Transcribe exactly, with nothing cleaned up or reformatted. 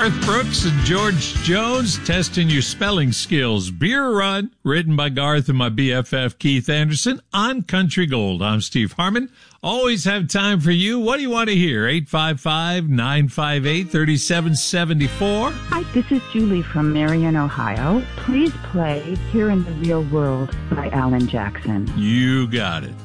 Garth Brooks and George Jones testing your spelling skills. Beer Run, written by Garth and my B F F Keith Anderson on Country Gold. I'm Steve Harmon. Always have time for you. What do you want to hear? eight five five, nine five eight, three seven seven four. Hi, this is Julie from Marion, Ohio. Please play Here in the Real World by Alan Jackson. You got it.